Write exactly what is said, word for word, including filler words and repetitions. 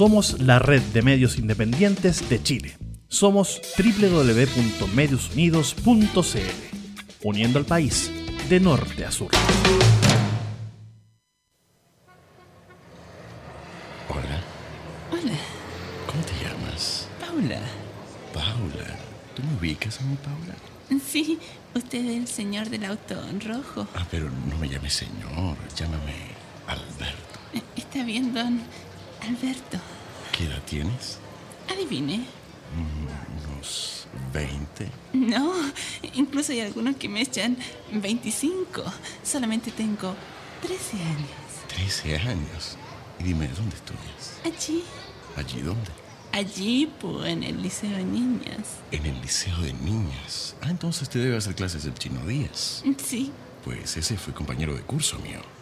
Somos la red de medios independientes de Chile. Somos doble u doble u doble u punto medios unidos punto c l, uniendo al país de norte a sur. Hola. Hola, ¿Cómo te llamas? Paula. Paula. ¿Tú me ubicas a mí, Paula? Sí, usted es el señor del auto rojo. Ah, pero no me llames señor. Llámame Alberto. Está bien, don Alberto. ¿Qué edad tienes? Adivine. Mm, unos veinte. No, incluso hay algunos que me echan veinticinco. Solamente tengo trece años. trece años. Y dime, ¿dónde estudias? Allí, ¿Allí dónde? allí, pues, en el liceo de niñas. En el liceo de niñas. Ah, entonces te debe hacer clases del Chino Díaz. Sí. Pues ese fue compañero de curso mío.